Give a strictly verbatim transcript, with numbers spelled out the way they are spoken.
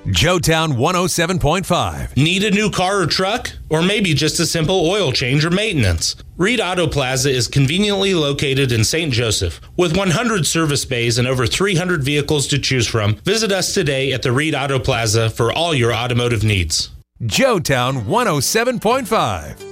Joetown one oh seven point five. Need a new car or truck? Or maybe just a simple oil change or maintenance? Reed Auto Plaza is conveniently located in Saint Joseph. With one hundred service bays and over three hundred vehicles to choose from, visit us today at the Reed Auto Plaza for all your automotive needs. Joetown one oh seven point five.